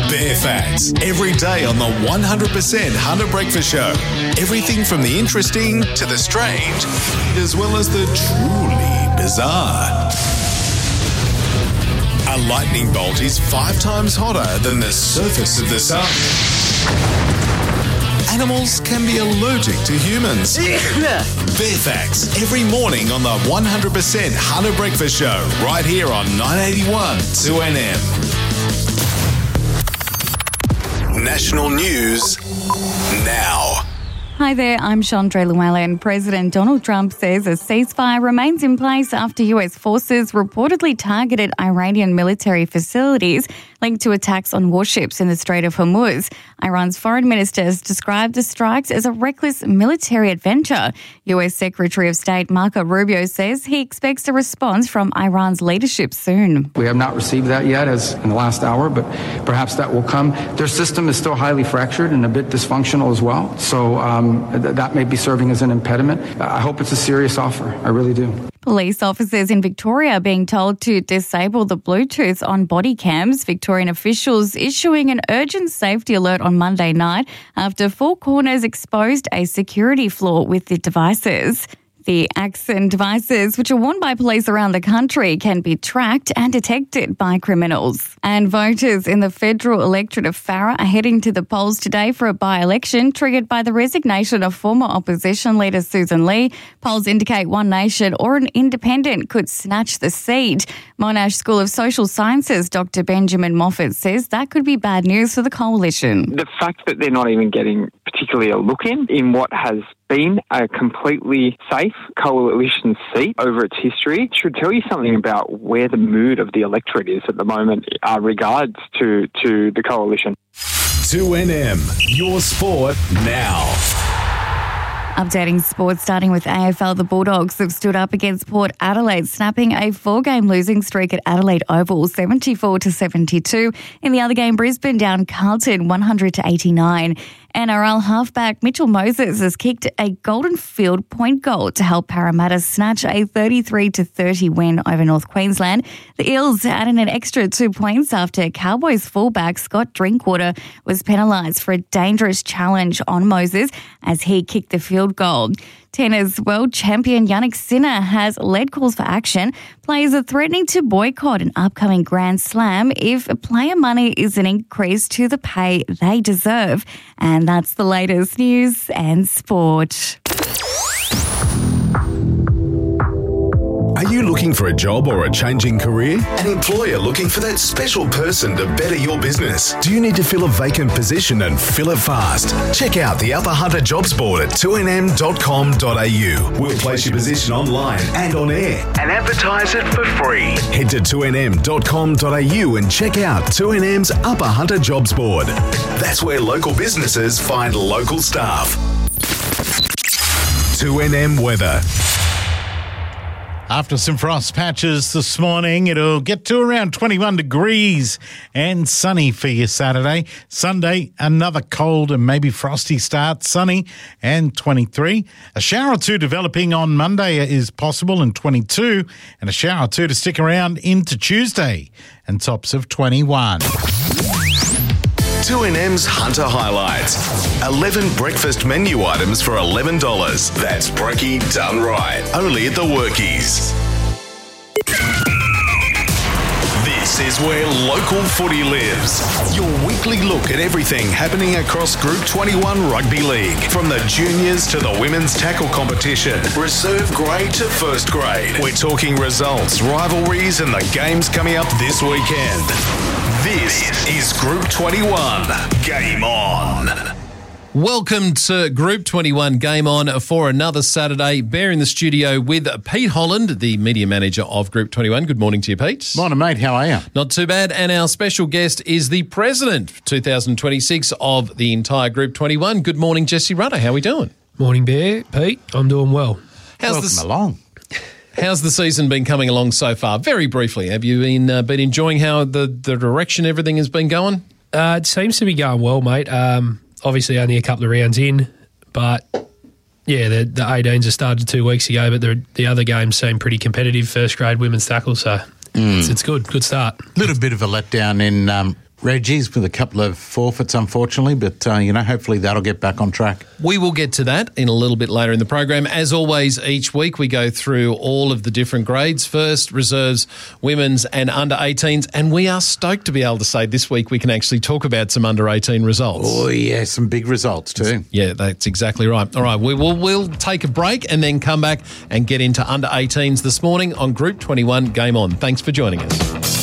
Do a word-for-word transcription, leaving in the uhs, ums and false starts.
Bare Facts, every day on the one hundred percent Hunter Breakfast Show. Everything from the interesting to the strange, as well as the truly bizarre. A lightning bolt is five times hotter than the surface of the sun. Animals can be allergic to humans. Bare Facts, every morning on the one hundred percent Hunter Breakfast Show, right here on nine eighty-one two N M. National news now. Hi there, I'm Chandra Llewellyn. President Donald Trump says a ceasefire remains in place after U S forces reportedly targeted Iranian military facilities linked to attacks on warships in the Strait of Hormuz. Iran's foreign minister has described the strikes as a reckless military adventure. U S Secretary of State Marco Rubio says he expects a response from Iran's leadership soon. We have not received that yet as in the last hour, but perhaps that will come. Their system is still highly fractured and a bit dysfunctional as well. So um, th- that may be serving as an impediment. I hope it's a serious offer. I really do. Police officers in Victoria are being told to disable the Bluetooth on body cams. Victorian officials issuing an urgent safety alert on Monday night after Four Corners exposed a security flaw with the devices. The Axon devices, which are worn by police around the country, can be tracked and detected by criminals. And voters in the federal electorate of Farrer are heading to the polls today for a by-election triggered by the resignation of former opposition leader Susan Lee. Polls indicate One Nation or an independent could snatch the seat. Monash School of Social Sciences Doctor Benjamin Moffat says that could be bad news for the coalition. The fact that they're not even getting particularly a look in, in what has been a completely safe coalition seat over its history should tell you something about where the mood of the electorate is at the moment uh, regards to, to the coalition. two N M, your sport now. Updating sports, starting with A F L, the Bulldogs have stood up against Port Adelaide, snapping a four-game losing streak at Adelaide Oval, seventy-four to seventy-two. In the other game, Brisbane down Carlton, one hundred to eighty-nine. N R L halfback Mitchell Moses has kicked a Golden Field point goal to help Parramatta snatch a thirty-three to thirty win over North Queensland. The Eels added an extra two points after Cowboys fullback Scott Drinkwater was penalised for a dangerous challenge on Moses as he kicked the field goal. Tennis world champion Jannik Sinner has led calls for action. Players are threatening to boycott an upcoming Grand Slam if player money isn't increased to the pay they deserve. And that's the latest news and sport. Are you looking for a job or a changing career? An employer looking for that special person to better your business? Do you need to fill a vacant position and fill it fast? Check out the Upper Hunter Jobs Board at two n m dot com dot a u. We'll place your position online and on air and advertise it for free. Head to two n m dot com dot a u and check out two N M's Upper Hunter Jobs Board. That's where local businesses find local staff. two N M weather. After some frost patches this morning, it'll get to around twenty-one degrees and sunny for your Saturday. Sunday, another cold and maybe frosty start, sunny and twenty-three. A shower or two developing on Monday is possible and twenty-two, and a shower or two to stick around into Tuesday and tops of twenty-one. two N M's Hunter Highlights. eleven breakfast menu items for eleven dollars. That's brekkie done right. Only at the Workies. This is where local footy lives. Your weekly look at everything happening across Group twenty-one Rugby League. From the juniors to the women's tackle competition. Reserve grade to first grade. We're talking results, rivalries and the games coming up this weekend. This is Group twenty-one. Game on. Welcome to Group twenty-one Game On for another Saturday. Bear in the studio with Pete Holland, the media manager of Group twenty-one. Good morning to you, Pete. Morning, mate. How are you? Not too bad. And our special guest is the president two thousand twenty-six of the entire Group twenty-one. Good morning, Jesse Rudder. How are we doing? Morning, Bear. Pete, I'm doing well. How's Welcome this? along. How's the season been coming along so far? Very briefly, have you been uh, been enjoying how the, the direction everything has been going? Uh, it seems to be going well, mate. Um, obviously, only a couple of rounds in, but yeah, the, the eighteens have started two weeks ago, but the, the other games seem pretty competitive. First grade women's tackle, so mm. it's, it's good. Good start. A little bit of a letdown in um, Reggie's with a couple of forfeits, unfortunately, but, uh, you know, hopefully that'll get back on track. We will get to that in a little bit later in the program. As always, each week we go through all of the different grades. First, reserves, women's and under eighteens. And we are stoked to be able to say this week we can actually talk about some under eighteen results. Oh, yeah, some big results too. Yeah, that's exactly right. All right, we will we'll take a break and then come back and get into under eighteens this morning on Group twenty-one Game On. Thanks for joining us.